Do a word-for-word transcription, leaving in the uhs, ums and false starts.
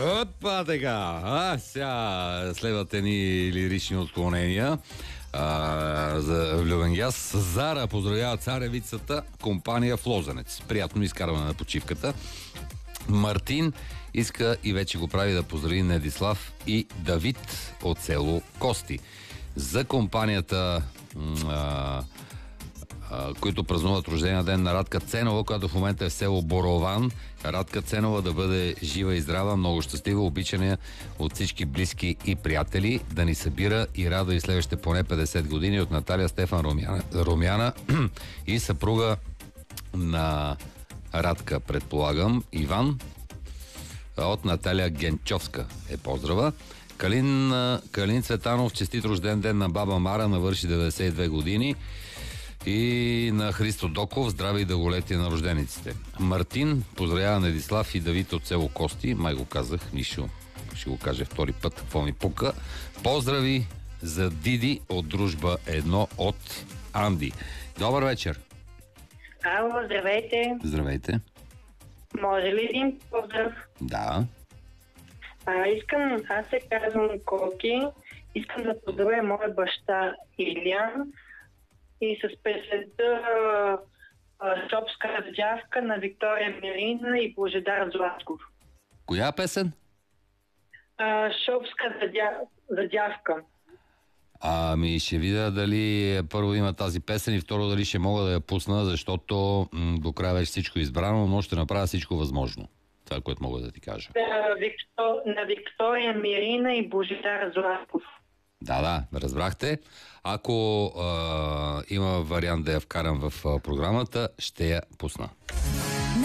Опа, така. А, сега следват едни лирични отклонения а, за влюбен газ. Зара поздравява царевицата, компания в Лозенец. Приятно изкарване на почивката. Мартин иска и вече го прави да поздрави Недислав и Давид от село Кости. За компанията, а, а, които празнуват рождения ден на Радка Ценова, която в момента е в село Борован. Радка Ценова да бъде жива и здрава, много щастлива, обичана от всички близки и приятели, да ни събира и радва и следващите поне петдесет години от Наталия Стефан Румяна, Румяна и съпруга на Радка, предполагам, Иван, от Наталия Генчовска е поздрава. Калин, Калин Цветанов, честит рожден ден на баба Мара, навърши деветдесет и две години. И на Христо Доков, здраве и дълголетие на рождениците. Мартин поздравява Недислав и Давид от село Кости. Май го казах, Мишо ще го каже втори път, какво ми пука. Поздрави за Диди от Дружба едно от Анди. Добър вечер. Ало, здравейте. Здравейте. Може ли един поздрав? Да. А, искам, аз се казвам Коки, искам да поздравя моя баща Илян и с песента Шопска раздявка на Виктория Мирина и Божедар Златков. Коя песен? А, Шопска задявка. Ами ще видя дали първо има тази песен и второ дали ще мога да я пусна, защото м- до края вече всичко е избрано, но ще направя всичко възможно. Това е, което мога да ти кажа. Да, Виктор, на Виктория Мирина и Божедар Златков. Да, да, разбрахте. Ако а, има вариант да я вкарам в а, програмата, ще я пусна.